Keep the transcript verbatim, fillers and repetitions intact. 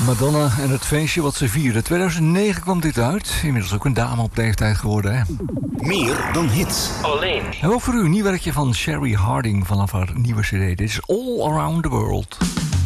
Madonna en het feestje wat ze vierde. tweeduizend negen kwam dit uit. Inmiddels ook een dame op leeftijd geworden, hè? Meer dan hits. Alleen. En ook voor u een nieuw werkje van Sherry Harding vanaf haar nieuwe cd. Dit is All Around the World.